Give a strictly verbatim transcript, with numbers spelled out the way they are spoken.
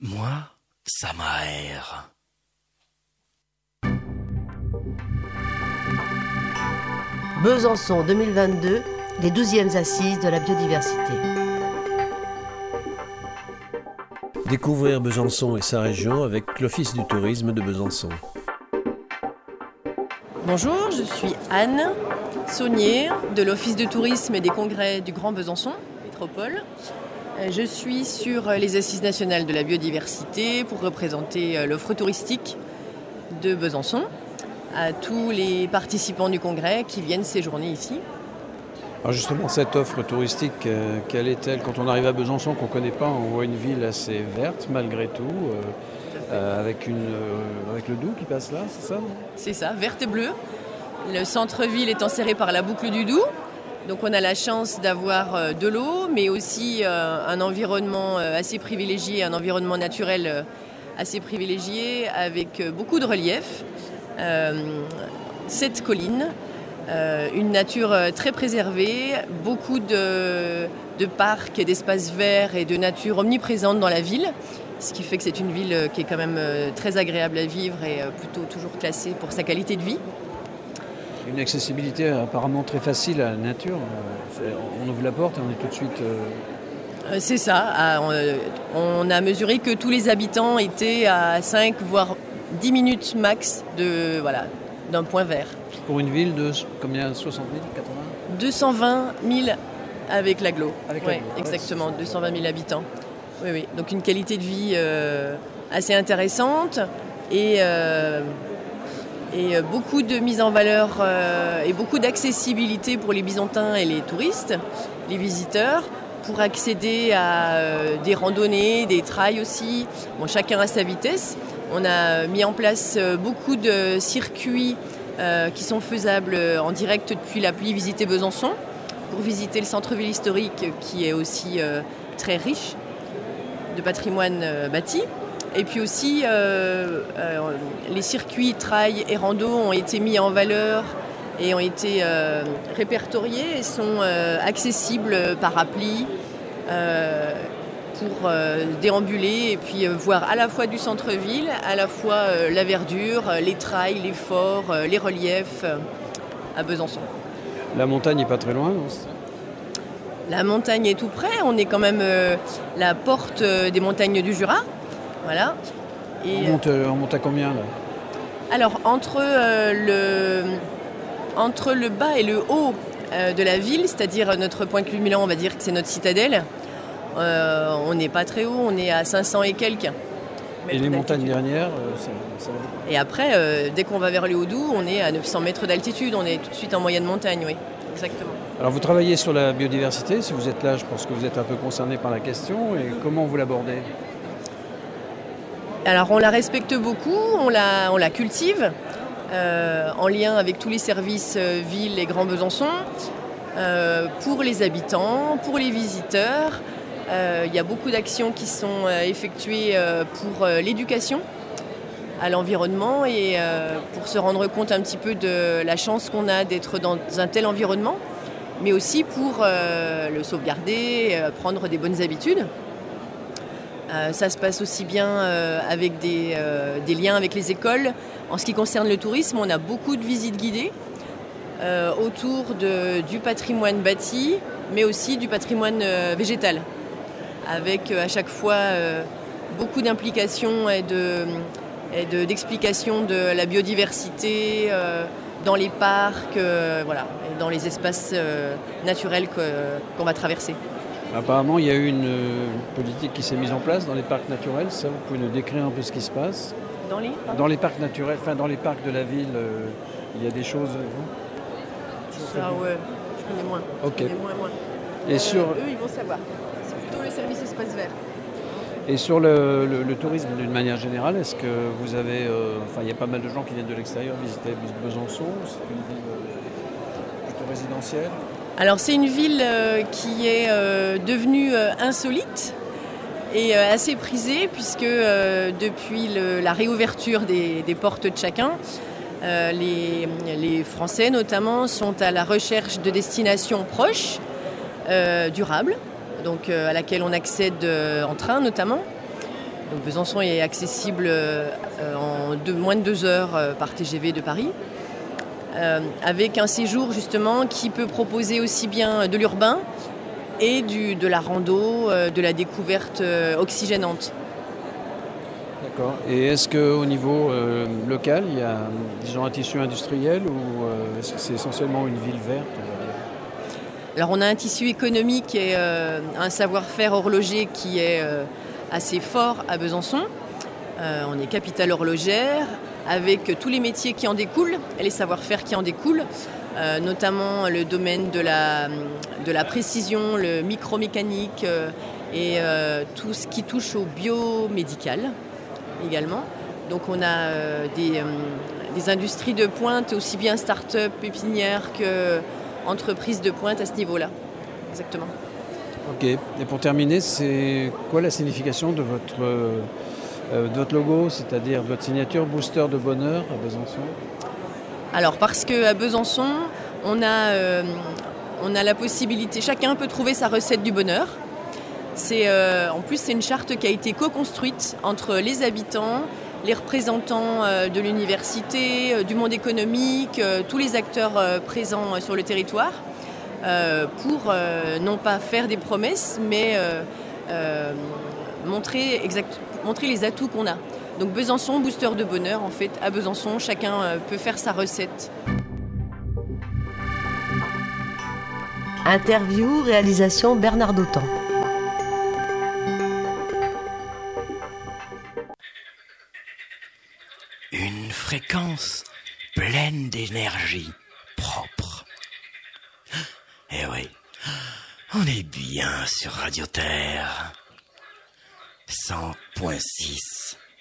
Moi, ça m'aère. Besançon deux mille vingt-deux, les douzièmes assises de la biodiversité. Découvrir Besançon et sa région avec l'Office du tourisme de Besançon. Bonjour, je suis Anne Saunier de l'Office de tourisme et des congrès du Grand Besançon, métropole. Je suis sur les assises nationales de la biodiversité pour représenter l'offre touristique de Besançon à tous les participants du congrès qui viennent séjourner ici. Alors justement, cette offre touristique, euh, quelle est-elle? Quand on arrive à Besançon, qu'on ne connaît pas, on voit une ville assez verte malgré tout, euh, euh, avec, une, euh, avec le Doubs qui passe là, c'est ça? C'est ça, verte et bleue. Le centre-ville est enserré par la boucle du Doubs. Donc on a la chance d'avoir euh, de l'eau, mais aussi euh, un environnement euh, assez privilégié, un environnement naturel euh, assez privilégié, avec euh, beaucoup de relief. Euh, sept collines, euh, une nature euh, très préservée, beaucoup de, de parcs et d'espaces verts et de nature omniprésente dans la ville, ce qui fait que c'est une ville euh, qui est quand même euh, très agréable à vivre et euh, plutôt toujours classée pour sa qualité de vie. Une accessibilité apparemment très facile à la nature. On ouvre la porte et on est tout de suite... Euh... C'est ça, on a mesuré que tous les habitants étaient à cinq voire dix minutes max de, voilà, d'un point vert. Pour une ville de combien, soixante mille, quatre-vingts? deux cent vingt mille avec l'agglo. Avec ouais, l'agglo. Exactement, deux cent vingt mille habitants. Oui, oui. Donc une qualité de vie euh, assez intéressante et, euh, et beaucoup de mise en valeur euh, et beaucoup d'accessibilité pour les Bisontins et les touristes, les visiteurs, pour accéder à euh, des randonnées, des trails aussi. Bon, chacun à sa vitesse. On a mis en place beaucoup de circuits euh, qui sont faisables en direct depuis l'appli Visiter Besançon pour visiter le centre-ville historique qui est aussi euh, très riche de patrimoine euh, bâti. Et puis aussi, euh, euh, les circuits trail et rando ont été mis en valeur et ont été euh, répertoriés et sont euh, accessibles par appli. Euh, pour euh, déambuler et puis euh, voir à la fois du centre-ville, à la fois euh, la verdure, euh, les trails, les forts, euh, les reliefs euh, à Besançon. La montagne n'est pas très loin, non? La montagne est tout près, on est quand même euh, la porte euh, des montagnes du Jura. Voilà. Et on, monte, on monte à combien là? Alors entre, euh, le, entre le bas et le haut euh, de la ville, c'est-à-dire notre point culminant, on va dire que c'est notre citadelle, Euh, on n'est pas très haut, on est à cinq cents et quelques. Et les montagnes dernières, euh, ça, ça va. Et après, euh, dès qu'on va vers le Haut-Doubs, on est à neuf cents mètres d'altitude, on est tout de suite en moyenne montagne, oui, exactement. Alors vous travaillez sur la biodiversité, si vous êtes là, je pense que vous êtes un peu concerné par la question, et comment vous l'abordez? Alors on la respecte beaucoup, on la, on la cultive, euh, en lien avec tous les services euh, Ville et Grand Besançon, euh, pour les habitants, pour les visiteurs. Il euh, y a beaucoup d'actions qui sont euh, effectuées euh, pour euh, l'éducation à l'environnement et euh, pour se rendre compte un petit peu de la chance qu'on a d'être dans un tel environnement, mais aussi pour euh, le sauvegarder, euh, prendre des bonnes habitudes. Euh, ça se passe aussi bien euh, avec des, euh, des liens avec les écoles. En ce qui concerne le tourisme, on a beaucoup de visites guidées euh, autour de, du patrimoine bâti, mais aussi du patrimoine euh, végétal, avec euh, à chaque fois euh, beaucoup d'implications et, de, et de, d'explications de la biodiversité euh, dans les parcs, euh, voilà, et dans les espaces euh, naturels que, qu'on va traverser. Apparemment, il y a eu une, une politique qui s'est mise en place dans les parcs naturels. Ça, vous pouvez nous décrire un peu ce qui se passe? Dans les Dans les parcs naturels, enfin dans les parcs de la ville, euh, il y a des choses... Euh, Ça, ouais, je connais moins. Ok. Je connais moins, moins. Et euh, sur... Eux, ils vont savoir. C'est plutôt le service espace vert. Et sur le, le, le tourisme d'une manière générale, est-ce que vous avez... Euh, enfin, il y a pas mal de gens qui viennent de l'extérieur visiter Besançon. C'est une ville euh, plutôt résidentielle. Alors, c'est une ville euh, qui est euh, devenue euh, insolite et euh, assez prisée, puisque euh, depuis le, la réouverture des, des portes de chacun, euh, les, les Français notamment sont à la recherche de destinations proches, euh, durables, donc euh, à laquelle on accède euh, en train notamment, Donc Besançon est accessible euh, en deux, moins de deux heures euh, par T G V de Paris, euh, avec un séjour justement qui peut proposer aussi bien de l'urbain et du, de la rando, euh, de la découverte euh, oxygénante. D'accord. Et est-ce qu'au niveau euh, local, il y a disons, un tissu industriel ou euh, est-ce que c'est essentiellement une ville verte, on va dire ? Alors on a un tissu économique et euh, un savoir-faire horloger qui est euh, assez fort à Besançon. Euh, on est capitale horlogère avec tous les métiers qui en découlent et les savoir-faire qui en découlent, euh, notamment le domaine de la, de la précision, le micromécanique euh, et euh, tout ce qui touche au biomédical également. Donc on a euh, des, euh, des industries de pointe, aussi bien start-up, pépinières que entreprises de pointe à ce niveau-là. Exactement. Ok. Et pour terminer, c'est quoi la signification de votre, euh, de votre logo, c'est-à-dire votre signature Booster de bonheur à Besançon ? Alors parce qu'à Besançon, on a, euh, on a la possibilité, chacun peut trouver sa recette du bonheur. C'est, euh, en plus, c'est une charte qui a été co-construite entre les habitants, les représentants euh, de l'université, euh, du monde économique, euh, tous les acteurs euh, présents euh, sur le territoire, euh, pour euh, non pas faire des promesses, mais euh, euh, montrer, exact, montrer les atouts qu'on a. Donc Besançon, booster de bonheur, en fait, à Besançon, chacun euh, peut faire sa recette. Interview, réalisation Bernard Dautan. Une fréquence pleine d'énergie propre. Eh oui, on est bien sur Radio Terre. cent point six.